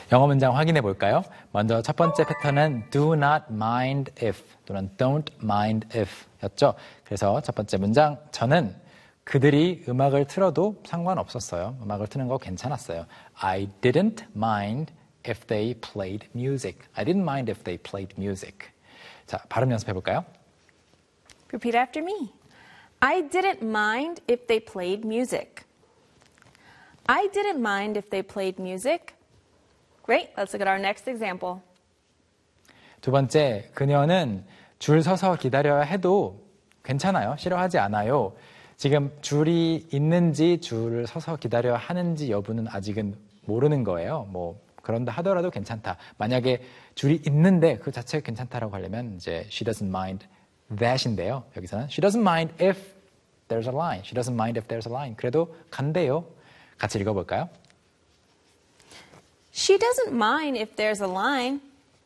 영어 문장 확인해 볼까요? 먼저 첫 번째 패턴은 do not mind if 또는 don't mind if 였죠. 그래서 첫 번째 문장, 저는 그들이 음악을 틀어도 상관없었어요. 음악을 트는 거 괜찮았어요. I didn't mind if they played music. I didn't mind if they played music. 자, 발음 연습해 볼까요? Repeat after me. I didn't mind if they played music. I didn't mind if they played music. Great. Let's look at our next example. 두 번째, 그녀는 줄 서서 기다려야 해도 괜찮아요. 싫어하지 않아요. 지금 줄이 있는지 줄을 서서 기다려야 하는지 여부는 아직은 모르는 거예요. 뭐 그런다 하더라도 괜찮다. 만약에 줄이 있는데 그 자체가 괜찮다라고 하려면 이제 she doesn't mind that인데요. 여기서는 she doesn't mind if there's a line. She doesn't mind if there's a line. 그래도 간대요. 같이 읽어볼까요? She doesn't mind if there's a line.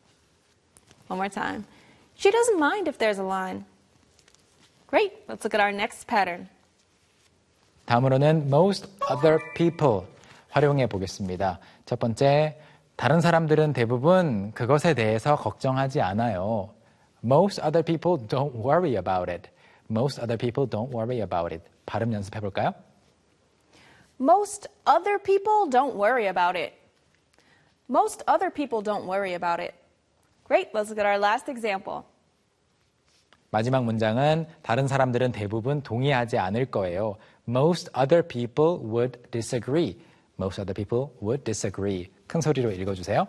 One more time. She doesn't mind if there's a line. Great. Let's look at our next pattern. 다음으로는 most other people 활용해 보겠습니다. 첫 번째, 다른 사람들은 대부분 그것에 대해서 걱정하지 않아요. Most other people don't worry about it. Most other people don't worry about it. 발음 연습해 볼까요? Most other people don't worry about it. Most other people don't worry about it. Great. Let's look at our last example. 마지막 문장은 다른 사람들은 대부분 동의하지 않을 거예요. Most other people would disagree. Most other people would disagree. 큰 소리로 읽어주세요.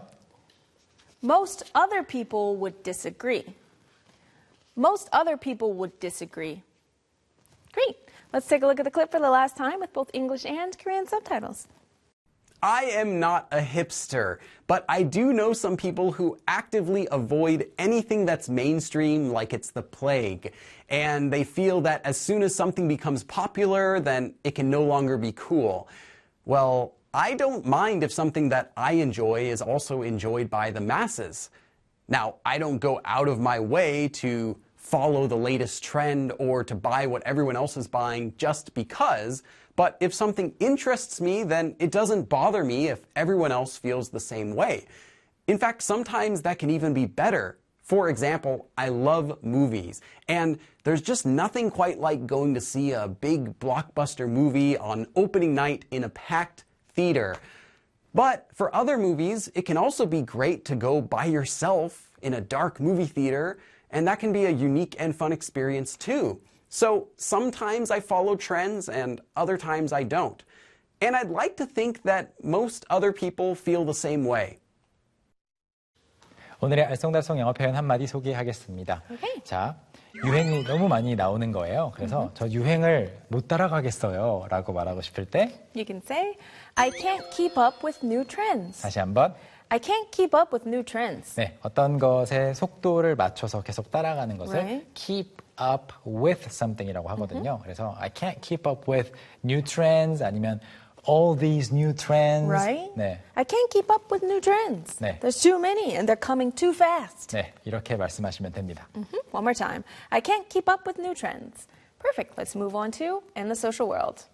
Most other people would disagree. Most other people would disagree. Great. Let's take a look at the clip for the last time with both English and Korean subtitles. I am not a hipster, but I do know some people who actively avoid anything that's mainstream like it's the plague. And they feel that as soon as something becomes popular, then it can no longer be cool. Well, I don't mind if something that I enjoy is also enjoyed by the masses. Now, I don't go out of my way to follow the latest trend or to buy what everyone else is buying just because. But if something interests me, then it doesn't bother me if everyone else feels the same way. In fact, sometimes that can even be better. For example, I love movies, and there's just nothing quite like going to see a big blockbuster movie on opening night in a packed theater. But for other movies, it can also be great to go by yourself in a dark movie theater, and that can be a unique and fun experience too. So sometimes I follow trends and other times I don't. And I'd like to think that most other people feel the same way. 오늘의 알쏭달쏭 영어 표현 한마디 소개하겠습니다. Okay. 자, 유행이 너무 많이 나오는 거예요. 그래서 저 유행을 못 따라가겠어요 라고 말하고 싶을 때 You can say, I can't keep up with new trends. 다시 한번 I can't keep up with new trends. 네, 어떤 것에 속도를 맞춰서 계속 따라가는 것을 Right. keep up with something이라고 하거든요. 그래서 I can't keep up with new trends 아니면 all these new trends. Right? 네, I can't keep up with new trends. 네. There's too many and they're coming too fast. 네, 이렇게 말씀하시면 됩니다. One more time. I can't keep up with new trends. Perfect. Let's move on to in the social world.